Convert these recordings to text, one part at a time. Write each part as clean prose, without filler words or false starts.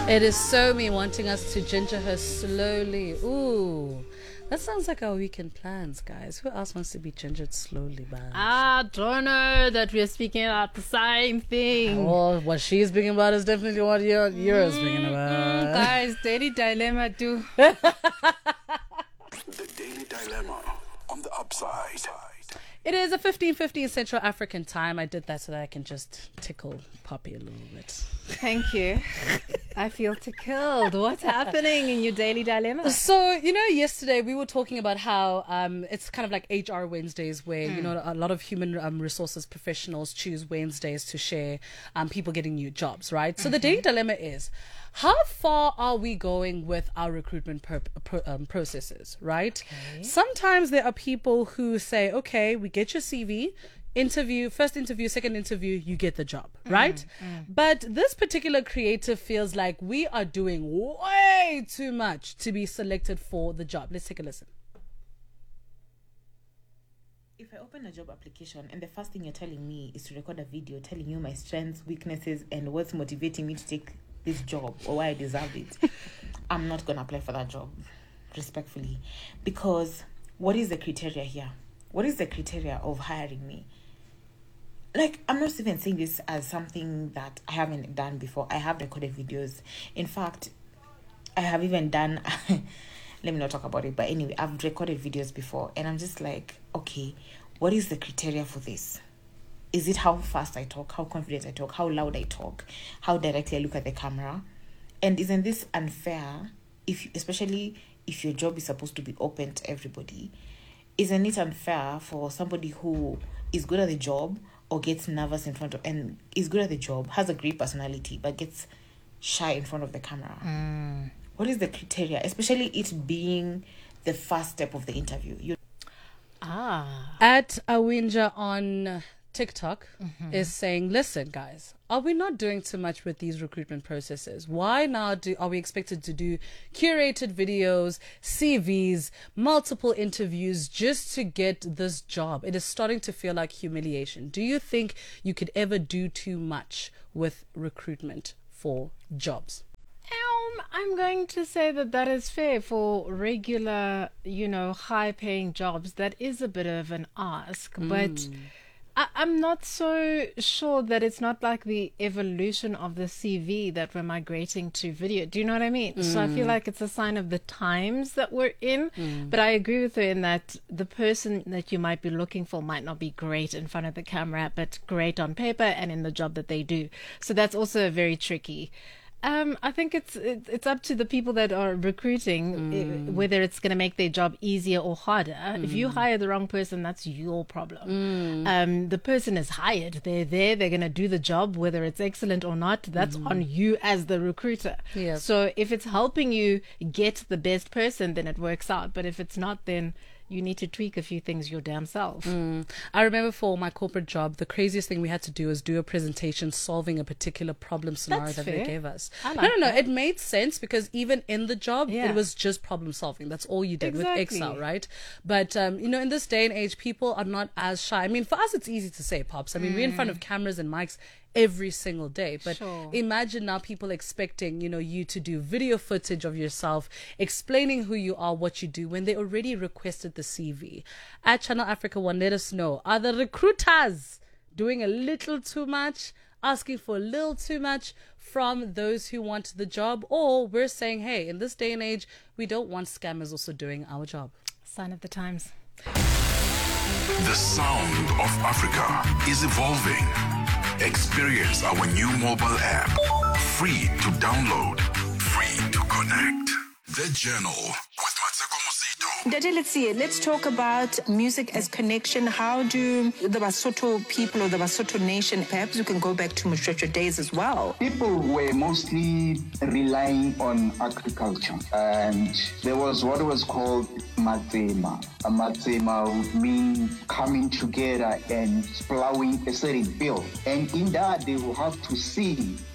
It is so me wanting us to ginger her slowly. Ooh, that sounds like our weekend plans, guys. Who else wants to be gingered slowly, man? I don't know that we're speaking about the same thing. Oh, what she's speaking about is definitely what you're speaking about. Guys, daily dilemma too. The Daily Dilemma on the upside. It is a 15:50 Central African time. I did that so that I can just tickle Poppy a little bit. Thank you. I feel tickled. What's happening in your daily dilemma? So, yesterday we were talking about how it's kind of like HR Wednesdays where, a lot of human resources professionals choose Wednesdays to share people getting new jobs, right? So the daily dilemma is, how far are we going with our recruitment processes, right? Okay. Sometimes there are people who say, okay, we get your CV, first interview, second interview, you get the job, right? But this particular creative feels like we are doing way too much to be selected for the job. Let's take a listen. If I open a job application and the first thing you're telling me is to record a video telling you my strengths, weaknesses, and what's motivating me to take this job or why I deserve it, I'm not going to apply for that job, respectfully. Because what is the criteria here? What is the criteria of hiring me? Like, I'm not even saying this as something that I haven't done before. I have recorded videos. In fact, I have even done... let me not talk about it. But anyway, I've recorded videos before. And I'm just like, okay, what is the criteria for this? Is it how fast I talk, how confident I talk, how loud I talk, how directly I look at the camera? And isn't this unfair, especially if your job is supposed to be open to everybody? Isn't it unfair for somebody who is good at the job or gets nervous and is good at the job, has a great personality, but gets shy in front of the camera? What is the criteria, especially it being the first step of the interview? At Awinja on TikTok is saying, listen, guys, are we not doing too much with these recruitment processes? Why now are we expected to do curated videos, CVs, multiple interviews just to get this job? It is starting to feel like humiliation. Do you think you could ever do too much with recruitment for jobs? I'm going to say that is fair for regular, high-paying jobs. That is a bit of an ask, but I'm not so sure that it's not like the evolution of the CV that we're migrating to video. Do you know what I mean? So I feel like it's a sign of the times that we're in. But I agree with her in that the person that you might be looking for might not be great in front of the camera, but great on paper and in the job that they do. So that's also very tricky. I think it's up to the people that are recruiting whether it's going to make their job easier or harder. If you hire the wrong person, that's your problem. The person is hired. They're there. They're going to do the job, whether it's excellent or not. That's on you as the recruiter. Yep. So if it's helping you get the best person, then it works out. But if it's not, then you need to tweak a few things your damn self. I remember for my corporate job, the craziest thing we had to do was do a presentation solving a particular problem scenario That's that fair. they gave us. I like No. that. It made sense because even in the job, Yeah. it was just problem solving. That's all you did with Exactly. Excel, right? But, in this day and age, people are not as shy. I mean, for us, it's easy to say, Pops. I mean, we're in front of cameras and mics every single day. But Sure. imagine now people expecting, you to do video footage of yourself, explaining who you are, what you do, when they already requested the CV. At Channel Africa One, let us know, are the recruiters doing a little too much, asking for a little too much from those who want the job? Or we're saying, hey, in this day and age, we don't want scammers also doing our job. Sign of the times. The sound of Africa is evolving. Experience our new mobile app. Free to download. Free to connect. The Journal with Mateko Mosito. Dade, let's see. Let's talk about music as connection. How do the Basotho people or the Basotho nation, perhaps you can go back to Moshoeshoe days as well. People were mostly relying on agriculture, and there was what was called matsema. A matsema would mean coming together and plowing a certain field, and in that they will have to see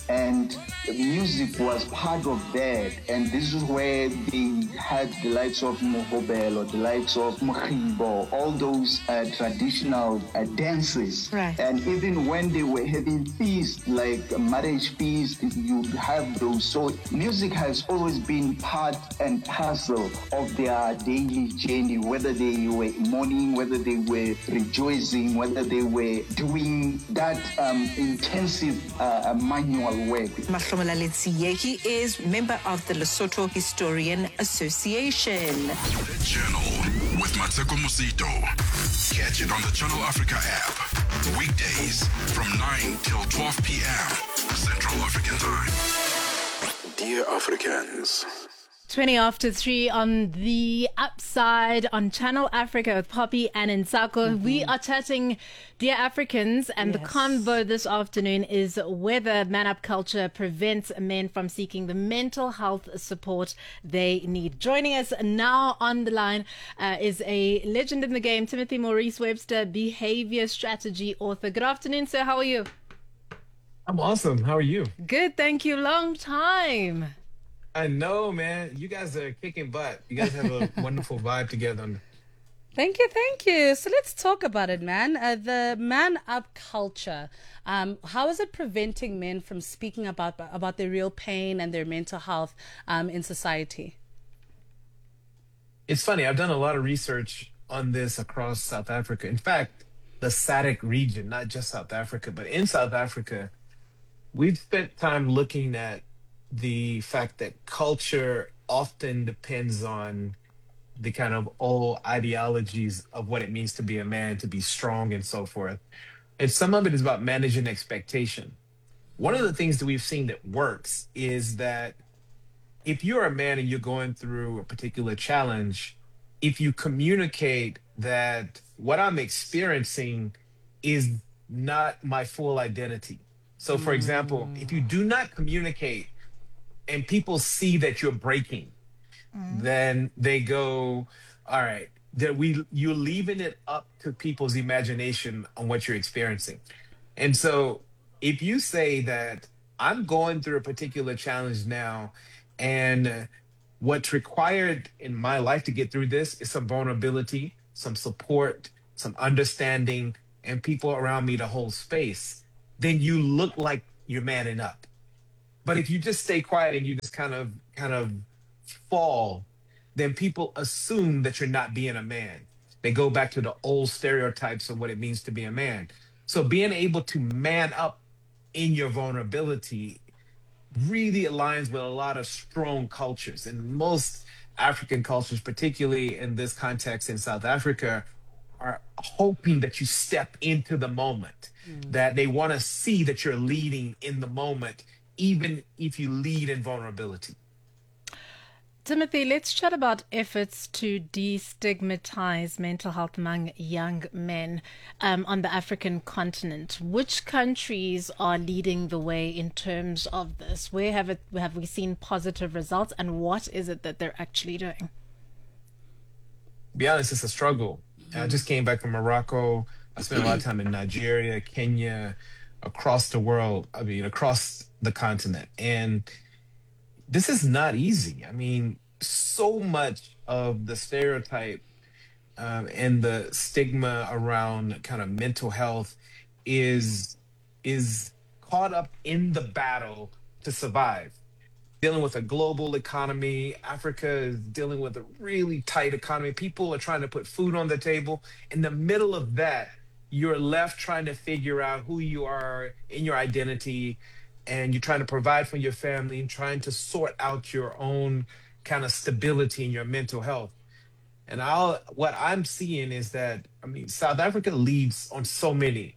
And music was part of that. And this is where they had the likes of Mohobelo, the likes of Mkhibo, all those traditional dances. Right. And even when they were having feasts, like marriage feasts, you have those. So music has always been part and parcel of their daily journey, whether they were mourning, whether they were rejoicing, whether they were doing that intensive manual work. Mahlomola Letsiye, he is member of the Lesotho Historian Association. The Journal with Mateko Musito. Catch it on the Channel Africa app. Weekdays from 9 till 12 p.m. Central African Time. Dear Africans. 20 after 3 on the upside on Channel Africa with Poppy and Nsako. We are chatting, dear Africans, and the convo this afternoon is whether man-up culture prevents men from seeking the mental health support they need. Joining us now on the line is a legend in the game, Timothy Maurice Webster, behavior strategy author. Good afternoon, sir. How are you? I'm awesome. How are you? Good, thank you. Long time. I know, man. You guys are kicking butt. You guys have a wonderful vibe together. Thank you, thank you. So let's talk about it, man. The man-up culture. How is it preventing men from speaking about their real pain and their mental health in society? It's funny. I've done a lot of research on this across South Africa. In fact, the SADC region, not just South Africa, but in South Africa, we've spent time looking at the fact that culture often depends on the kind of old ideologies of what it means to be a man, to be strong, and so forth. And some of it is about managing expectation. One of the things that we've seen that works is that if you're a man and you're going through a particular challenge, if you communicate that what I'm experiencing is not my full identity. So, for example, if you do not communicate and people see that you're breaking, then they go, all right, you're leaving it up to people's imagination on what you're experiencing. And so if you say that I'm going through a particular challenge now, and what's required in my life to get through this is some vulnerability, some support, some understanding, and people around me to hold space, then you look like you're manning up. But if you just stay quiet and you just kind of fall, then people assume that you're not being a man. They go back to the old stereotypes of what it means to be a man. So being able to man up in your vulnerability really aligns with a lot of strong cultures. And most African cultures, particularly in this context in South Africa, are hoping that you step into the moment, that they want to see that you're leading in the moment, even if you lead in vulnerability. Timothy, let's chat about efforts to destigmatize mental health among young men on the African continent. Which countries are leading the way in terms of this? Where have we seen positive results, and what is it that they're actually doing? To be honest, it's a struggle. I just came back from Morocco. I spent a lot of time in Nigeria, Kenya, across the world, across the continent. And this is not easy. I mean, so much of the stereotype and the stigma around kind of mental health is caught up in the battle to survive. Dealing with a global economy, Africa is dealing with a really tight economy. People are trying to put food on the table. In the middle of that, you're left trying to figure out who you are in your identity, and you're trying to provide for your family and trying to sort out your own kind of stability in your mental health. And what I'm seeing is that, South Africa leads on so many,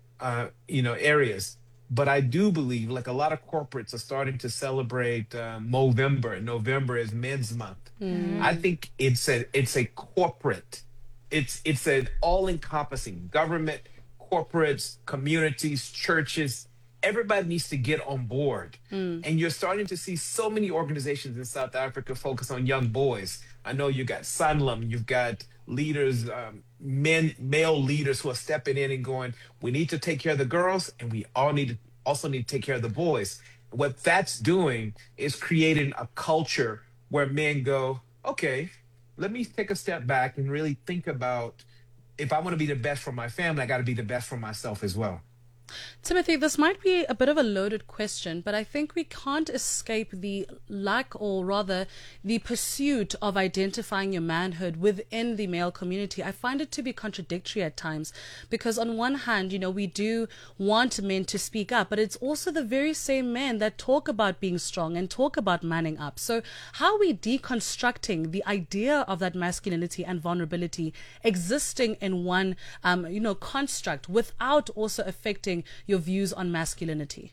areas. But I do believe, like a lot of corporates are starting to celebrate Movember. November is Men's Month. I think it's a corporate. It's an all-encompassing government, corporates, communities, churches. Everybody needs to get on board. And you're starting to see so many organizations in South Africa focus on young boys. I know you got Sanlam, you've got leaders, male leaders who are stepping in and going, we need to take care of the girls, and we also need to take care of the boys. what that's doing is creating a culture where men go, okay, let me take a step back and really think about, if I want to be the best for my family, I got to be the best for myself as well. Timothy, this might be a bit of a loaded question, but I think we can't escape the lack, or rather the pursuit of identifying your manhood within the male community. I find it to be contradictory at times because on one hand, we do want men to speak up, but it's also the very same men that talk about being strong and talk about manning up. So how are we deconstructing the idea of that masculinity and vulnerability existing in one, construct without also affecting your views on masculinity?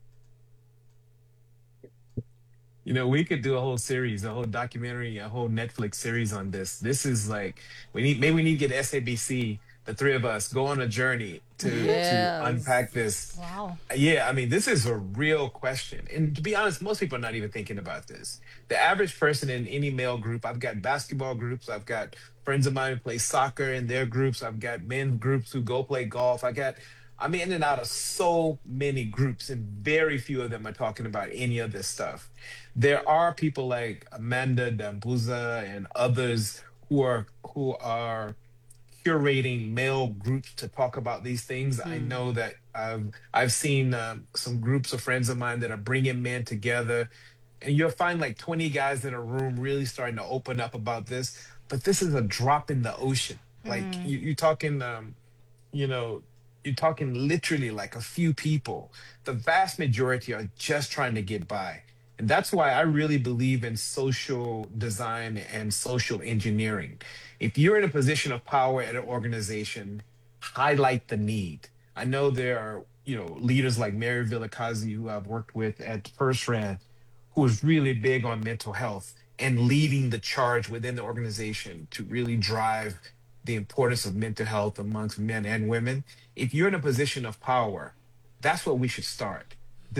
We could do a whole series, a whole documentary, a whole Netflix series on this. This is like, we need to get SABC, the three of us, go on a journey to unpack this. Wow. Yeah, I mean, this is a real question. And to be honest, most people are not even thinking about this. The average person in any male group, I've got basketball groups, I've got friends of mine who play soccer in their groups, I've got men groups who go play golf. I'm in and out of so many groups, and very few of them are talking about any of this stuff. There are people like Amanda Dambuza and others who are curating male groups to talk about these things. I know that I've seen some groups of friends of mine that are bringing men together, and you'll find like 20 guys in a room really starting to open up about this. But this is a drop in the ocean. Like you're talking, you know, you're talking literally like a few people. The vast majority are just trying to get by. And that's why I really believe in social design and social engineering. If you're in a position of power at an organization, highlight the need. I know there are, leaders like Mary Vilakazi, who I've worked with at FirstRand, who is really big on mental health and leading the charge within the organization to really drive the importance of mental health amongst men and women. If you're in a position of power, that's what we should start.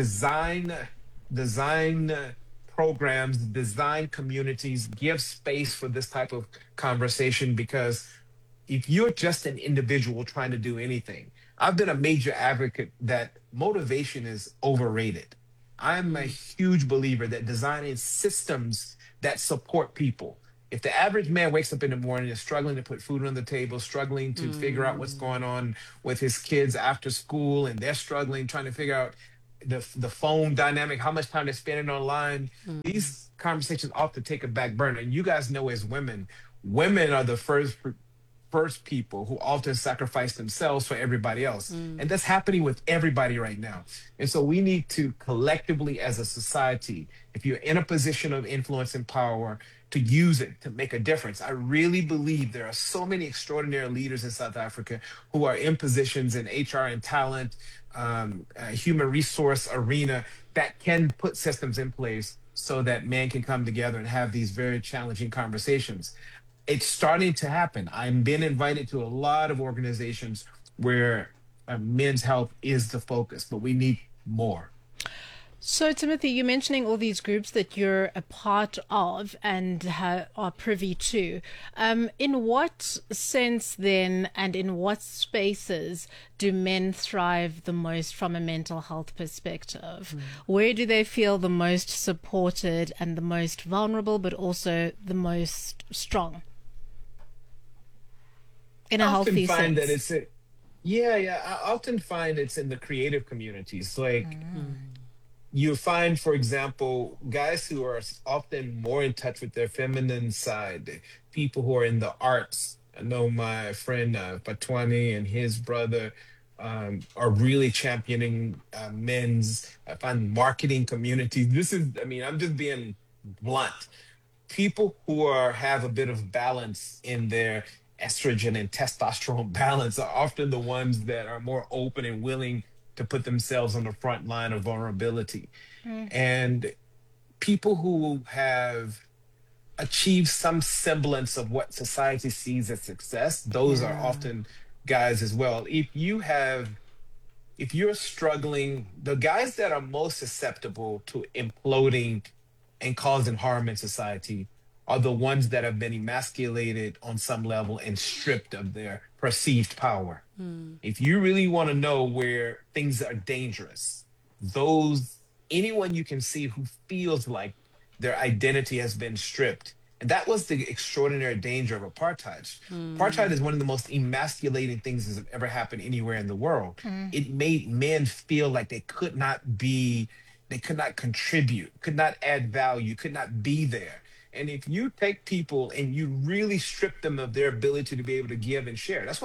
Design programs, design communities, give space for this type of conversation, because if you're just an individual trying to do anything, I've been a major advocate that motivation is overrated. I'm a huge believer that designing systems that support people. If the average man wakes up in the morning and is struggling to put food on the table, struggling to figure out what's going on with his kids after school, and they're struggling trying to figure out the phone dynamic, how much time they're spending online, these conversations often take a back burner. And you guys know, as women are the first people who often sacrifice themselves for everybody else. And that's happening with everybody right now. And so we need to collectively, as a society, if you're in a position of influence and power, to use it to make a difference. I really believe there are so many extraordinary leaders in South Africa who are in positions in HR and talent, human resource arena, that can put systems in place so that men can come together and have these very challenging conversations. It's starting to happen. I've been invited to a lot of organizations where men's health is the focus, but we need more. So, Timothy, you're mentioning all these groups that you're a part of and are privy to. In what sense, then, and in what spaces do men thrive the most from a mental health perspective? Where do they feel the most supported and the most vulnerable, but also the most strong? In a healthy sense. I often find it's in the creative communities. Like, you find, for example, guys who are often more in touch with their feminine side, people who are in the arts. I know my friend Patwani and his brother are really championing men's, I find, marketing communities. I'm just being blunt. People who have a bit of balance in their estrogen and testosterone balance are often the ones that are more open and willing to put themselves on the front line of vulnerability. And people who have achieved some semblance of what society sees as success, those are often guys as well. If you're struggling, the guys that are most susceptible to imploding and causing harm in society are the ones that have been emasculated on some level and stripped of their perceived power. If you really want to know where things are dangerous, those anyone you can see who feels like their identity has been stripped. And that was the extraordinary danger of apartheid. Apartheid is one of the most emasculating things that's ever happened anywhere in the world. It made men feel like they could not contribute, could not add value, could not be there. And if you take people and you really strip them of their ability to be able to give and share, that's why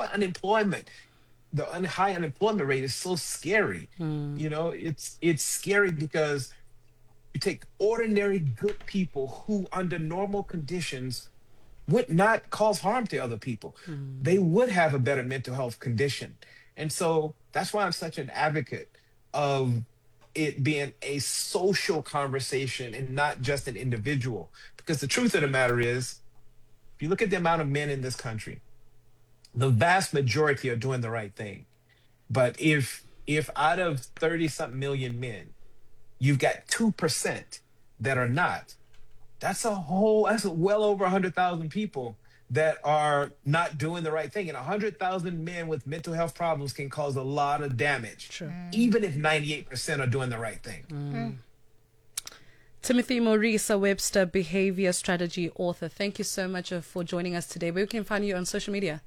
high unemployment rate is so scary. You know, it's scary because you take ordinary good people who under normal conditions would not cause harm to other people. They would have a better mental health condition. And so that's why I'm such an advocate of it being a social conversation and not just an individual. Because the truth of the matter is, if you look at the amount of men in this country, the vast majority are doing the right thing. But if out of 30-something million men, you've got 2% that are not, that's well over 100,000 people that are not doing the right thing. And 100,000 men with mental health problems can cause a lot of damage, even if 98% are doing the right thing. Timothy Maurice Webster, behavior strategy author. Thank you so much for joining us today. Where can we find you on social media?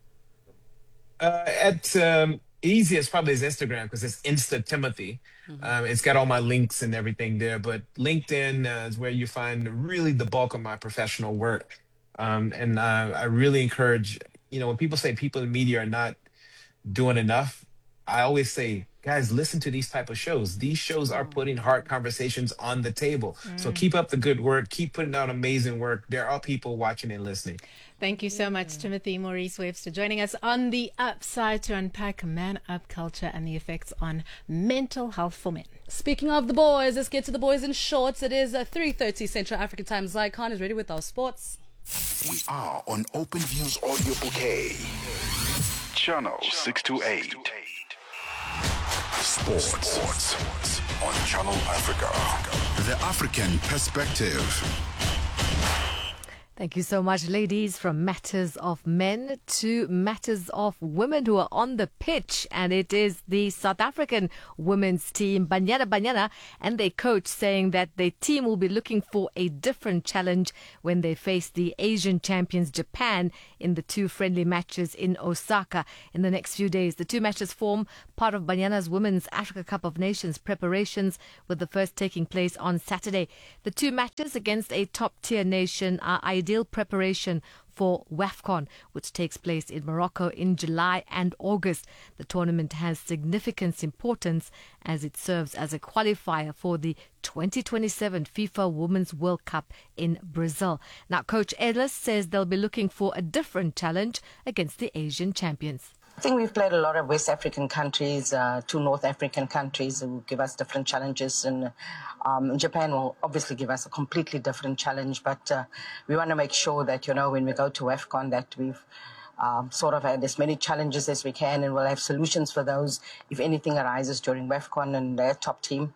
Easiest probably is Instagram, because it's Insta Timothy. It's got all my links and everything there. But LinkedIn is where you find really the bulk of my professional work. And I really encourage, when people say people in media are not doing enough, I always say, guys, listen to these type of shows. These shows are putting hard conversations on the table. So keep up the good work. Keep putting out amazing work. There are people watching and listening. Thank you so much, Timothy Maurice Webster, joining us on The Upside to unpack man up culture and the effects on mental health for men. Speaking of the boys, let's get to the boys in shorts. It is 3:30 Central African Time. Zycon is ready with our sports. We are on Open Views Audio Bouquet. Channel 628. Sports on Channel Africa. The African perspective. Thank you so much, ladies. From matters of men to matters of women who are on the pitch. And it is the South African women's team, Banyana, and their coach saying that their team will be looking for a different challenge when they face the Asian champions, Japan, in the two friendly matches in Osaka in the next few days. The two matches form part of Banyana's Women's Africa Cup of Nations preparations, with the first taking place on Saturday. The two matches against a top-tier nation are ideal preparation for WAFCON, which takes place in Morocco in July and August. The tournament has significant importance as it serves as a qualifier for the 2027 FIFA Women's World Cup in Brazil. Now, Coach Ellis says they'll be looking for a different challenge against the Asian champions. I think we've played a lot of West African countries, two North African countries who give us different challenges, and Japan will obviously give us a completely different challenge, but we want to make sure that, when we go to AFCON, that we've sort of had as many challenges as we can, and we'll have solutions for those if anything arises during WAFCON. And their top team,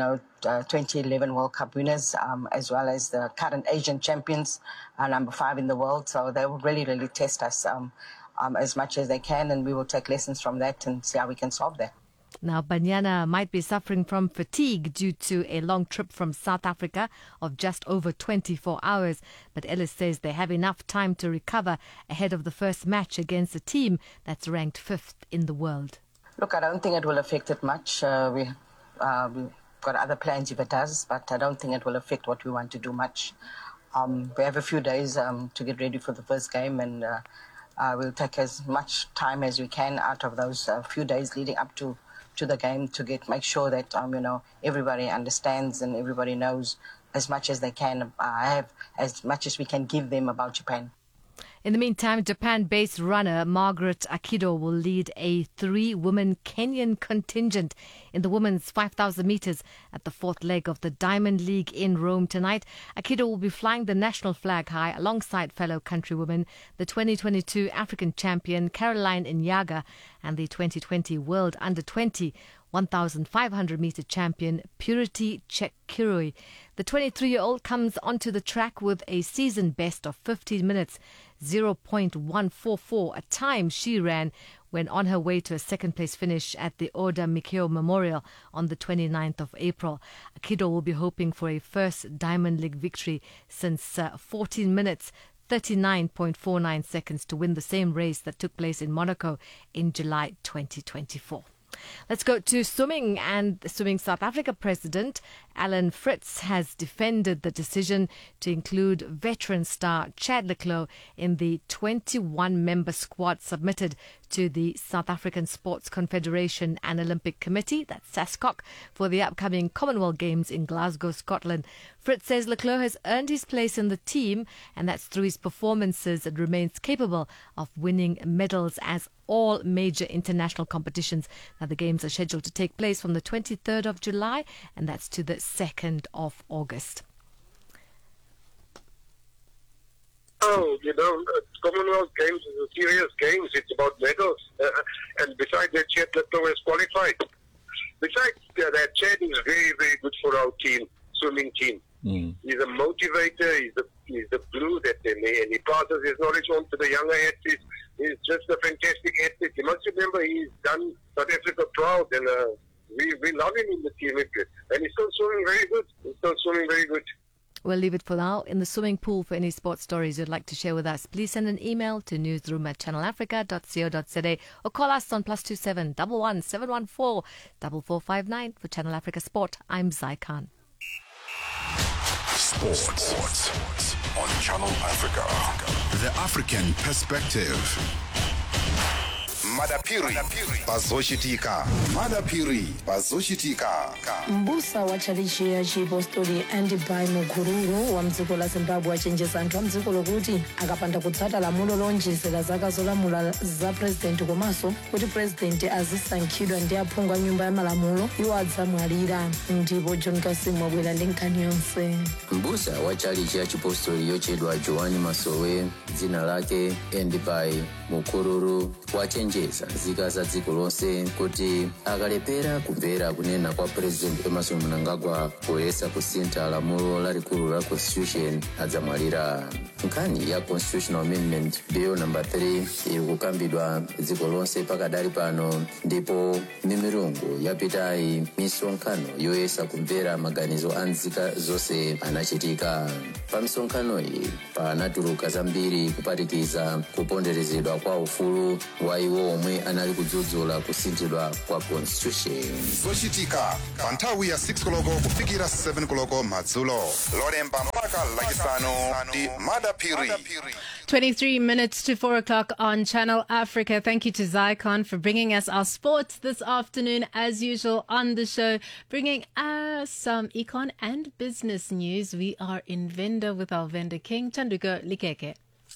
2011 World Cup winners, as well as the current Asian champions, number 5 in the world. So they will really, really test us as much as they can, and we will take lessons from that and see how we can solve that. Now, Banyana might be suffering from fatigue due to a long trip from South Africa of just over 24 hours. But Ellis says they have enough time to recover ahead of the first match against a team that's ranked 5th in the world. Look, I don't think it will affect it much. We've got other plans if it does, but I don't think it will affect what we want to do much. We have a few days to get ready for the first game, and we'll take as much time as we can out of those few days leading up to the game to make sure that everybody understands and everybody knows as much as they can, have as much as we can give them about Japan. In the meantime, Japan-based runner Margaret Akido will lead a 3-woman Kenyan contingent in the women's 5,000 meters at the 4th leg of the Diamond League in Rome tonight. Akido will be flying the national flag high alongside fellow countrywomen, the 2022 African champion Caroline Inyaga and the 2020 World Under-20 1,500-meter champion Purity Chekiroi. The 23-year-old comes onto the track with a season best of 15 minutes, 0.144, a time she ran when on her way to a second-place finish at the Oda Mikeo Memorial on the 29th of April. Akido will be hoping for a first Diamond League victory since 14 minutes 39.49 seconds to win the same race that took place in Monaco in July 2024. Let's go to swimming, and Swimming South Africa President Alan Fritz has defended the decision to include veteran star Chad le Clos in the 21-member squad submitted to the South African Sports Confederation and Olympic Committee, that's SASCOC, for the upcoming Commonwealth Games in Glasgow, Scotland. Fritz says le Clos has earned his place in the team, and that's through his performances and remains capable of winning medals as all major international competitions. Now, the Games are scheduled to take place from the 23rd of July, and that's to the 2nd of August. Oh, Commonwealth Games is a serious games. It's about medals. And besides that, Chad le Clos has qualified. Besides that, Chad is very, very good for our team, swimming team. He's a motivator. He's the glue that they need, and he passes his knowledge on to the younger athletes. He's just a fantastic athlete. You must remember he's done South Africa proud, and we love him in the team. And he's still swimming very good. We'll leave it for now. In the swimming pool, for any sports stories you'd like to share with us, please send an email to newsroom@channelafrica.co.za or call us on +27 11 714 4459 for Channel Africa Sport. I'm Zai Khan. Sports on Channel Africa. The African perspective. Madapiri Bazoshitika. Mbusa wa chalichi ya chipostoli Andibai Mukururu wa mdziko la Zimbabwe achenjeza anthu a mdziko lokuti akapanda kutsata lamulo lonjezera zaka zolamula za president komanso kuti president azisankhidwa ndi aphungu a nyumba ya malamulo iwo adzamwalira. Ndipo John Kasimu wabwera ndi nkhani yonse. Mbusa wa chalichi ya chipostoli yochedwa Joani Masowe, dzina lake Andibai Mukururu, wachenjeza nzika za dziko lonse kuti akalepera kumvera kunena kwa president Emmerson Mnangagwa poyesa kusintha lamulo lalikulu la constitution adzamwalira. Nkhani ya constitutional amendment bill number 3 iri kukambidwa dziko lonse pakadali pano, ndipo mimirungu yapitayi misonkhano yoyesa kumvera maganizo a nzika zonse anachitika. Pa misonkhano iyi panatuluka zambiri kupatikiza kuponderezedwa kwa ufulu wa iwo omwe anali kudzudzula kusinthidwa kwa constitution. Zochitika pa nthawi ya 6 koloko kufikira 7 koloko madzulo. Lolemba mpaka lachisanu ndi Madapiri. 23 minutes to 4 o'clock on Channel Africa. Thank you to Zycon for bringing us our sports this afternoon. As usual on the show, bringing us some econ and business news. We are in Venda with our vendor king, Chanduko Likeke.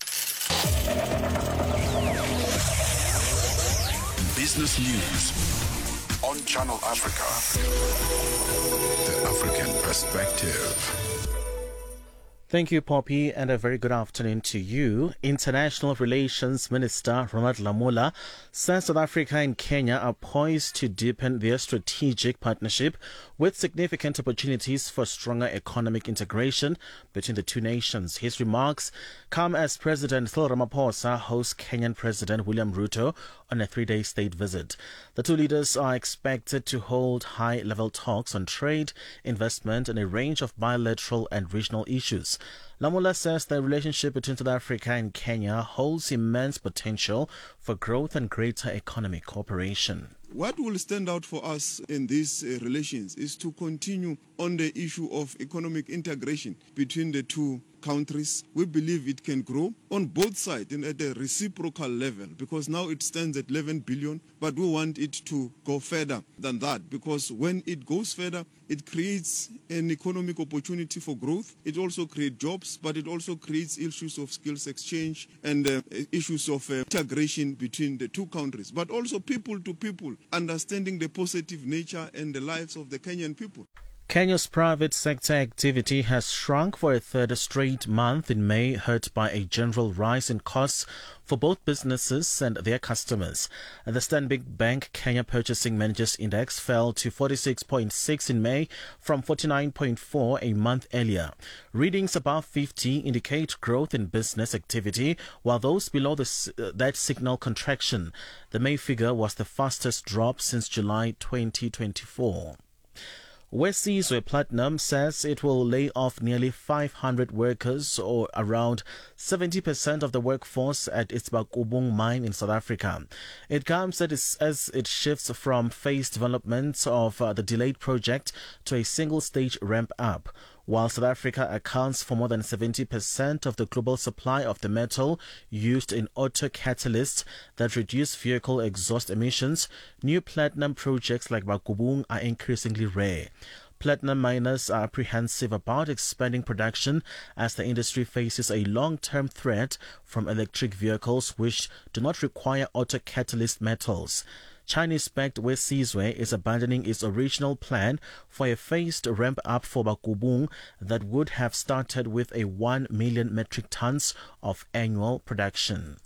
Business news on Channel Africa. The African perspective. Thank you, Poppy, and a very good afternoon to you. International Relations Minister Ronald Lamola says South Africa and Kenya are poised to deepen their strategic partnership with significant opportunities for stronger economic integration between the two nations. His remarks come as President Cyril Ramaphosa hosts Kenyan President William Ruto on a 3-day state visit. The two leaders are expected to hold high-level talks on trade, investment, and a range of bilateral and regional issues. Lamola says the relationship between South Africa and Kenya holds immense potential for growth and greater economic cooperation. What will stand out for us in these relations is to continue on the issue of economic integration between the two countries. We believe it can grow on both sides and at a reciprocal level, because now it stands at 11 billion, but we want it to go further than that, because when it goes further, it creates an economic opportunity for growth. It also creates jobs, but it also creates issues of skills exchange and issues of integration between the two countries, but also people to people, understanding the positive nature and the lives of the Kenyan people. Kenya's private sector activity has shrunk for a third straight month in May, hurt by a general rise in costs for both businesses and their customers. The Stanbic Bank Kenya Purchasing Managers Index fell to 46.6 in May from 49.4 a month earlier. Readings above 50 indicate growth in business activity, while those below that signal contraction. The May figure was the fastest drop since July 2024. West Sizwe Platinum says it will lay off nearly 500 workers, or around 70% of the workforce at its Bakubung mine in South Africa. It comes as it shifts from phased development of the delayed project to a single-stage ramp-up. While South Africa accounts for more than 70% of the global supply of the metal used in auto catalysts that reduce vehicle exhaust emissions, new platinum projects like Bakubung are increasingly rare. Platinum miners are apprehensive about expanding production as the industry faces a long-term threat from electric vehicles which do not require auto catalyst metals. Chinese-backed West Sizwe is abandoning its original plan for a phased ramp-up for Bakubung that would have started with a 1 million metric tons of annual production.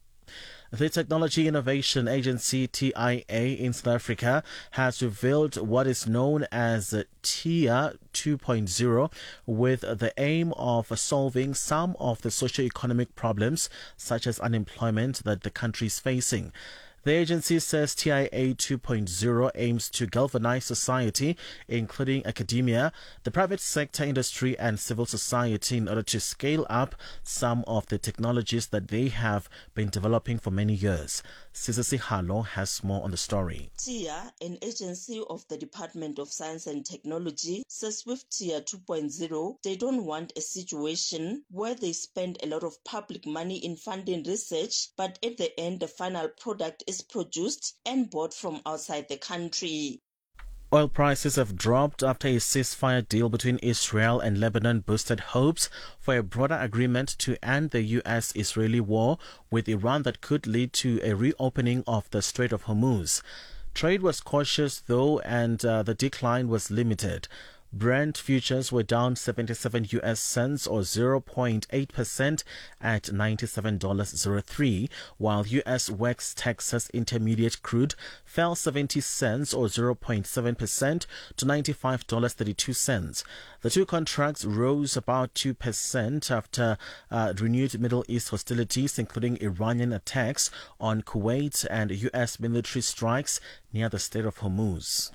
The Technology Innovation Agency, TIA, in South Africa has revealed what is known as TIA 2.0 with the aim of solving some of the socio-economic problems such as unemployment that the country is facing. The agency says TIA 2.0 aims to galvanize society, including academia, the private sector, industry, and civil society, in order to scale up some of the technologies that they have been developing for many years. Sisisi Halo has more on the story. TIA, an agency of the Department of Science and Technology, says with TIA 2.0, they don't want a situation where they spend a lot of public money in funding research, but at the end, the final product is produced and bought from outside the country. Oil prices have dropped after a ceasefire deal between Israel and Lebanon boosted hopes for a broader agreement to end the U.S.-Israeli war with Iran that could lead to a reopening of the Strait of Hormuz. Trade was cautious, though, and the decline was limited. Brent futures were down 77 US cents or 0.8% at $97.03, while US West Texas Intermediate crude fell 70 cents or 0.7% to $95.32. The two contracts rose about 2% after renewed Middle East hostilities, including Iranian attacks on Kuwait and US military strikes near the Strait of Hormuz.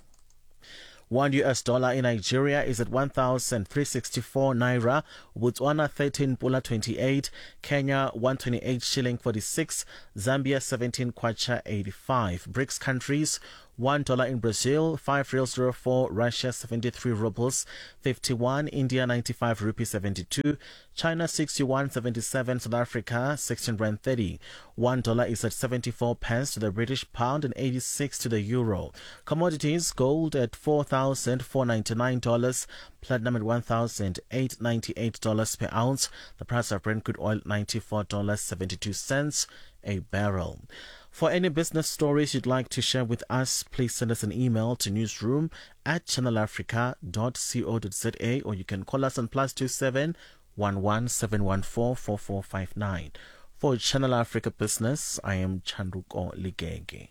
$1 in Nigeria is at 1,364 naira, Botswana 13 pula 28, Kenya 128 shilling 46, Zambia 17 kwacha 85. BRICS countries: $1 in Brazil, 5 reals 04, Russia 73 rubles 51, India 95 rupees 72, China 61.77, South Africa 16 rand 30. $1 is at 74 pence to the British pound and 86 to the euro. Commodities: gold at $4,499, platinum at $1,898 per ounce. The price of Brent crude oil $94.72 a barrel. For any business stories you'd like to share with us, please send us an email to newsroom@channelafrica.co.za, or you can call us on +27 11 714 4459. For Channel Africa Business, I am Chanduko Ligege.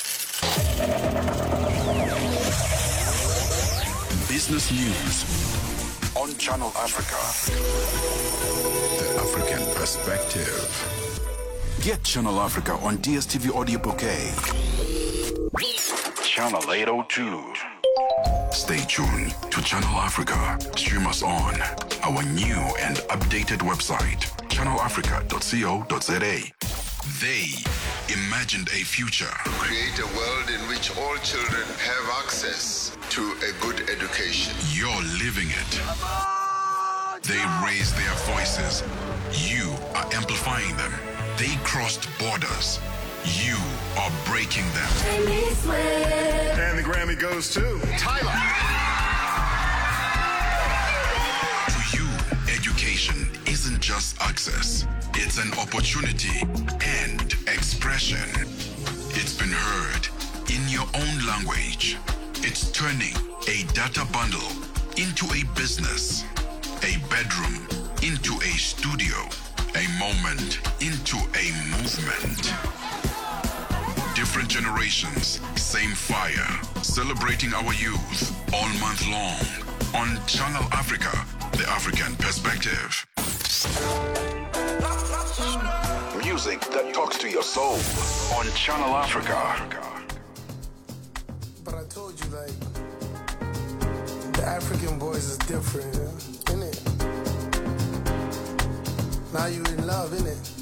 Business news on Channel Africa. The African perspective. Get Channel Africa on DSTV Audio Bouquet. Channel 802. Stay tuned to Channel Africa. Stream us on our new and updated website, channelafrica.co.za. They imagined a future. Create a world in which all children have access to a good education. You're living it. They raised their voices. You are amplifying them. They crossed borders. You are breaking them. And the Grammy goes to Tyler. To you, education isn't just access. It's an opportunity and expression. It's been heard in your own language. It's turning a data bundle into a business, a bedroom into a studio, a moment into a movement. Different generations, same fire, celebrating our youth all month long on Channel Africa, the African perspective. Music that talks to your soul on Channel Africa. But I told you, like, the African boys is different, innit? Now you in love, innit?